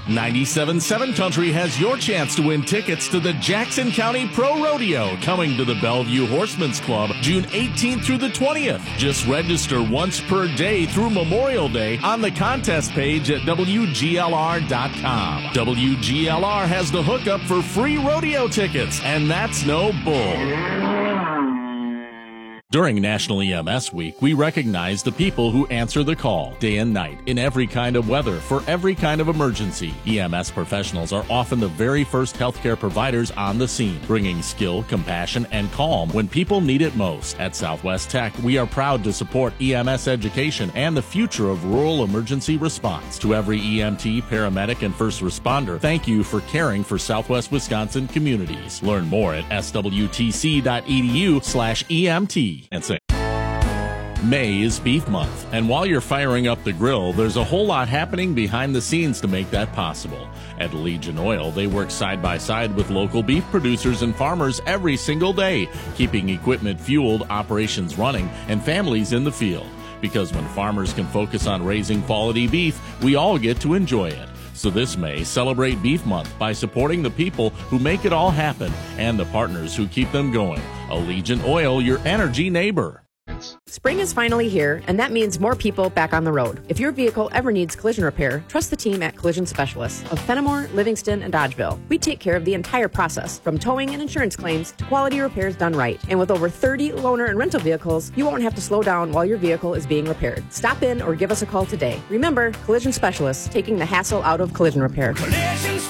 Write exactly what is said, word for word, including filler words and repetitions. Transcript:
ninety-seven point seven Country has your chance to win tickets to the Jackson County Pro Rodeo coming to the Bellevue Horsemen's Club June eighteenth through the twentieth. Just register once per day through Memorial Day on the contest page at W G L R dot com. W G L R has the hookup for free rodeo tickets, and that's no bull. During National E M S Week, we recognize the people who answer the call day and night in every kind of weather for every kind of emergency. E M S professionals are often the very first healthcare providers on the scene, bringing skill, compassion, and calm when people need it most. At Southwest Tech, we are proud to support E M S education and the future of rural emergency response. To every E M T, paramedic, and first responder, thank you for caring for Southwest Wisconsin communities. Learn more at S W T C dot E D U slash E M T. And say, May is Beef Month, and while you're firing up the grill, there's a whole lot happening behind the scenes to make that possible. At Legion Oil, they work side by side with local beef producers and farmers every single day, keeping equipment fueled, operations running, and families in the field. Because when farmers can focus on raising quality beef, we all get to enjoy it. So this May, celebrate Beef Month by supporting the people who make it all happen and the partners who keep them going. Allegiant Oil, your energy neighbor. Spring is finally here, and that means more people back on the road. If your vehicle ever needs collision repair, trust the team at Collision Specialists of Fenimore, Livingston, and Dodgeville. We take care of the entire process, from towing and insurance claims to quality repairs done right. And with over thirty loaner and rental vehicles, you won't have to slow down while your vehicle is being repaired. Stop in or give us a call today. Remember, Collision Specialists, taking the hassle out of collision repair. Collision